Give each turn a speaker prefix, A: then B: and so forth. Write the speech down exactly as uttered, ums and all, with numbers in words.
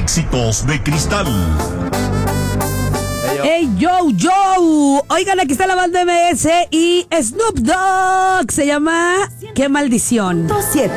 A: éxitos de Cristal.
B: ¡Hey, yo, yo! Oigan, aquí está la banda M S y Snoop Dogg. Se llama ¿Qué maldición?
C: siete.